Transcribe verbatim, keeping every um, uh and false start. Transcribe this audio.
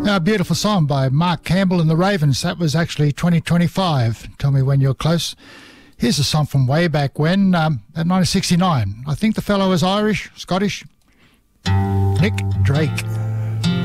A beautiful song by Mark Campbell and the Ravens. That was actually twenty twenty-five. Tell me when you're close. Here's a song from way back when, um, at nineteen sixty-nine. I think the fellow was Irish, Scottish. Nick Drake.